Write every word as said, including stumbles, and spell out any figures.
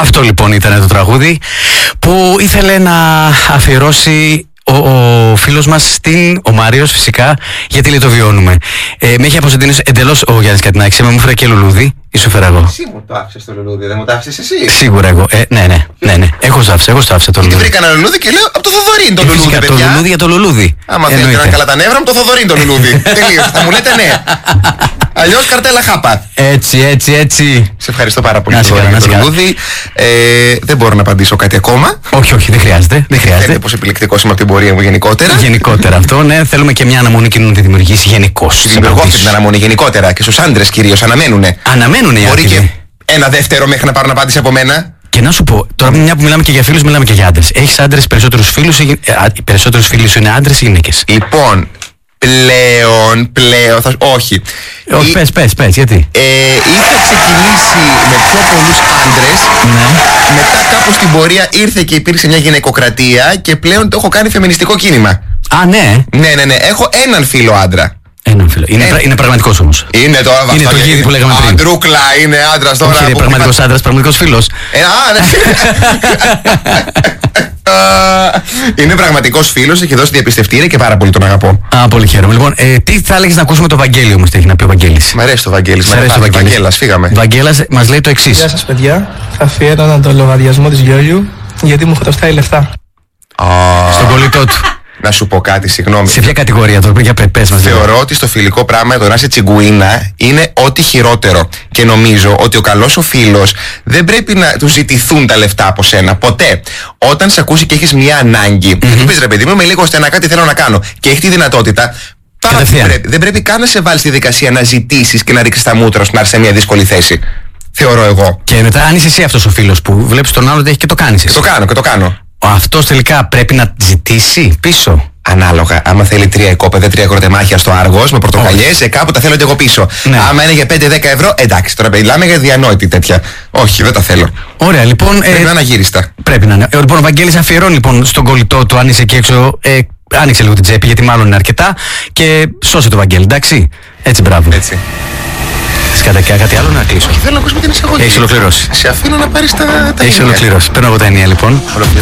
Αυτό λοιπόν ήταν το τραγούδι που ήθελε να αφιερώσει ο, ο φίλος μας στην, ο Μάριος φυσικά, γιατί λέει το βιώνουμε. Ε, με έχει αποζητήσει εντελώς ο Γιάννης Κατινάκης, με μου έφερε και λουλούδι, ή σου φέρα εγώ. Εσύ μου το άφησες το λουλούδι, δεν μου το άφησες εσύ. Σίγουρα εγώ, ε, ναι, ναι, ναι, ναι. Εγώ σ' άφησα, εγώ σ' άφησα το λουλούδι. Και βρήκα ένα λουλούδι και λέω από το Θοδωρή είναι το ε, λουλούδι. Φυσικά, παιδιά. το λουλούδι για το λουλούδι. Άμα θέλετε να καλά τα νεύρα μου, το Θοδωρή είναι το λουλούδι. Τελείως, θα μου λέτε ναι. Αλλιώς καρτέλα χάπα. Έτσι, έτσι, έτσι. Σε ευχαριστώ πάρα πολύ για το λουλούδι. Ε, δεν μπορώ να απαντήσω κάτι ακόμα. Όχι, όχι, δεν χρειάζεται. Δεν χρειάζεται. Φαίνεται πως επιλεκτικός είμαι από την πορεία μου γενικότερα. Γενικότερα αυτό, ναι. Θέλουμε και μια αναμονή κοινού να τη δημιουργήσει γενικώς. Δημιουργώ αυτή την αναμονή γενικότερα και στους άντρες κυρίως αναμένουνε. Αναμένουνε οι Μπορεί άτιμοι. και ένα δεύτερο μέχρι να πάρουν απάντηση από μένα. Και να σου πω, τώρα μια που μιλάμε και για φίλους, μιλάμε και για άντρες. Έχεις άντρες περισσότερους φίλους, ή, ε, α, περισσότερους φίλους είναι άντρες ή γυναίκες? Λοιπόν, πλέον, πλέον, θα, όχι. Όχι, Ή- πες, πες, πες, γιατί? Ε, είχα ξεκινήσει με πιο πολλούς άντρες. Ναι. Μετά κάπου στην πορεία ήρθε και υπήρξε μια γυναικοκρατία και πλέον το έχω κάνει φεμινιστικό κίνημα. Α, ναι. Ναι, ναι, ναι. Έχω έναν φίλο άντρα. Έναν φίλο. Είναι, Ε. πρα- είναι πραγματικός όμως. Είναι τώρα Είναι αυτό το και- γίδι που λέγαμε πριν. Αντρούκλα, είναι άντρας τώρα. Όχι, είναι που- πραγματικός άντρας, πραγματικός φίλος. Ε, α, ναι. Είναι πραγματικός φίλος, έχει δώσει διαπιστευτήρια και πάρα πολύ τον αγαπώ. Α, πολύ χαίρομαι. Λοιπόν, ε, τι θα έλεγες να ακούσουμε το Βαγγέλη όμως, τι έχει να πει ο Βαγγέλης? Μ' αρέσει το Βαγγέλης. Σ' αρέσει ο Βαγγέλης? Βαγγέλας, φύγαμε. Βαγγέλας μας λέει το εξής. Γεια σας παιδιά, θα αφιέρωνα το λογαριασμό της Γιώλιου γιατί μου χρωστάει λεφτά. Α, Στον κολλητό του. να σου πω κάτι, συγγνώμη. Σε ποια κατηγορία τώρα, για πε- πες μας. Θεωρώ ότι στο φιλικό πράγμα το να είσαι τσιγκουίνα είναι ό,τι χειρότερο. Και νομίζω ότι ο καλός ο φίλος δεν πρέπει να του ζητηθούν τα λεφτά από σένα. Ποτέ. Όταν σε ακούσει και έχεις μια ανάγκη, mm-hmm. του πεις ρε παιδί μου, είμαι λίγο στενά, κάτι θέλω να κάνω και έχει τη δυνατότητα. Πάρα τι Κατευθείαν. πρέπει. Δεν πρέπει καν να σε βάλει στη δικασία να ζητήσεις και να ρίξεις τα μούτρα σου να έρθει σε μια δύσκολη θέση. Θεωρώ εγώ. Και μετά, αν είσαι εσύ αυτός ο φίλος που βλέπεις τον άλλο ότι έχει και το κάνεις Και εσύ. το κάνω και το κάνω. Αυτός τελικά πρέπει να ζητήσει πίσω. Ανάλογα. Άμα θέλει τρία οικόπεδα, τρία κροτεμάχια στο Άργος με πορτοκαλιές, ε, κάπου τα θέλω και εγώ πίσω. Ναι. Άμα είναι για πέντε δέκα ευρώ, εντάξει, τώρα μιλάμε για διανόητη τέτοια. Όχι, δεν τα θέλω. Ωραία, λοιπόν. Πρέπει ε, να είναι αγύριστα. Πρέπει να είναι. Ε, λοιπόν, ο Βαγγέλης αφιερώνει λοιπόν στον κολλητό του, αν είσαι εκεί έξω, ε, άνοιξε λίγο την τσέπη, γιατί μάλλον είναι αρκετά. Και σώσε το Βαγγέλη, εντάξει. Έτσι, μπράβο. Έτσι. Θες κάτι, κάτι άλλο να κλείσω? Θέλω να ακούσουμε την εισαγωγή. Έχεις ολοκληρώσει. Σε αφήνω να πάρεις τα, τα Έχεις ίνια. ολοκληρώσει. Παίρνω εγώ τα ενία λοιπόν. Ολοκληρώσει.